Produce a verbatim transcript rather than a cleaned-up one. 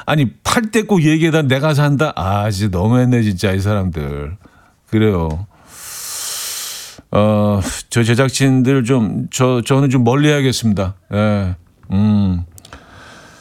아니 팔 때 꼭 얘기해다 내가 산다. 아 진짜 너무했네 진짜 이 사람들. 그래요. 어, 저 제작진들 좀 저 저는 좀 멀리해야겠습니다. 예. 음.